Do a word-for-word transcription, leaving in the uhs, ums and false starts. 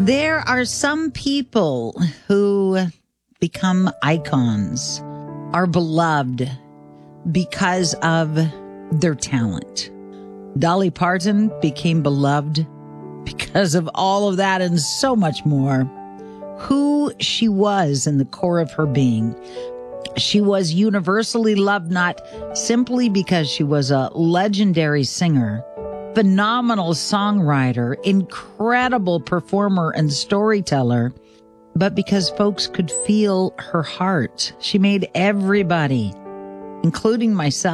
There are some people who become icons, are beloved because of their talent. Dolly Parton became beloved because of all of that and so much more. Who she was in the core of her being. She was universally loved not simply because she was a legendary singer, phenomenal songwriter, incredible performer and storyteller, but because folks could feel her heart. She made everybody, including myself,